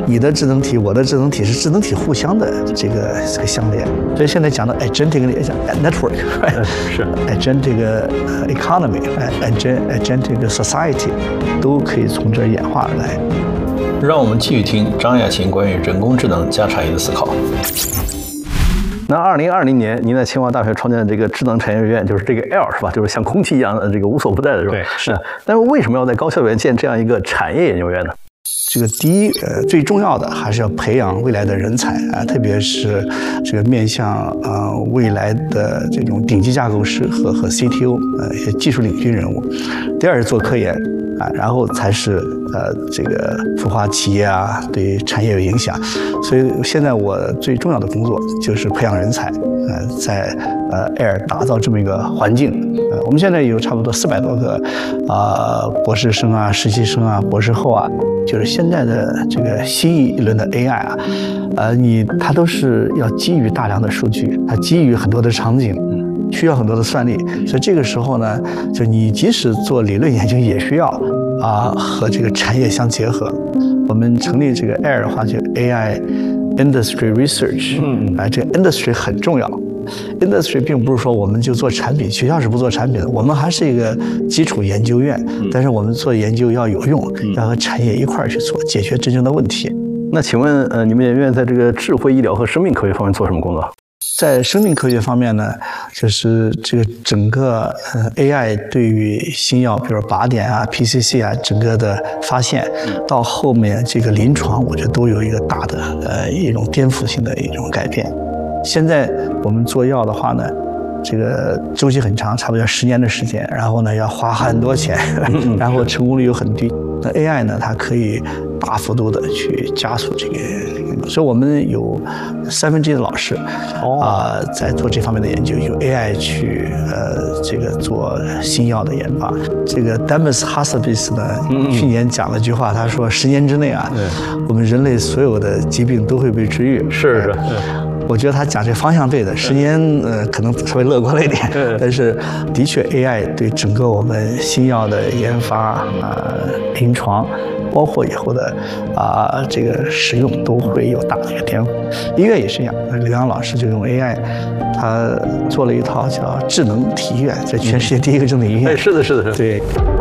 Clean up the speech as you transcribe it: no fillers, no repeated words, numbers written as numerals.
你的智能体，我的智能体是智能体互相的这个相连。所以现在讲的 agentic network， 是 agentic economy，agentic society， 都可以从这儿演化而来。 让我们继续听张亚勤关于人工智能加产业的思考。那2020年，您在清华大学创建的这个智能产业园，就是这个 Air 是吧？就是像空气一样的这个无所不在的，是吧？ 对，是。 但是为什么要在高校园建这样一个产业研究院呢？这个第一，最重要的还是要培养未来的人才啊，特别是这个面向未来的这种顶级架构师和 CTO 一些技术领军人物。第二是做科研啊，然后才是这个孵化企业啊，对产业有影响。所以现在我最重要的工作就是培养人才，在Air 打造这么一个环境。我们现在有差不多400多个博士生啊、实习生啊、博士后啊，就是现在的这个新一轮的 AI 啊，它都是要基于大量的数据，它基于很多的场景，需要很多的算力，所以这个时候呢，就你即使做理论研究，也需要和这个产业相结合。我们成立这个 Air 的话，就 AI Industry Research， 这个 Industry 很重要。Industry 并不是说我们就做产品，学校是不做产品的，我们还是一个基础研究院，但是我们做研究要有用，要和产业一块儿去做，解决真正的问题。 那请问你们研究院在这个智慧医疗和生命科学方面做什么工作？ 在生命科学方面呢，就是这个整个AI 对于新药，比如靶点啊、PCC 啊，整个的发现，到后面这个临床，我觉得都有一个大的一种颠覆性的一种改变。现在我们做药的话呢，这个周期很长，差不多要10年的时间，然后呢要花很多钱，然后成功率又很低。那 AI 呢，它可以大幅度的去加速这个，所以我们有1/3的老师在做这方面的研究，用 AI 去这个做新药的研发。这个 Demis Hassabis 呢，去年讲了一句话，他说10年之内啊，我们人类所有的疾病都会被治愈。 是。 我觉得他讲这方向对的，10年可能稍微乐观了一点，但是的确 AI 对整个我们新药的研发临床，包括以后的这个使用都会有大的一个颠覆。医院也是一样，刘洋老师就用 AI， 他做了一套叫智能体医院，这全世界第一个智能医院。 是的， 对。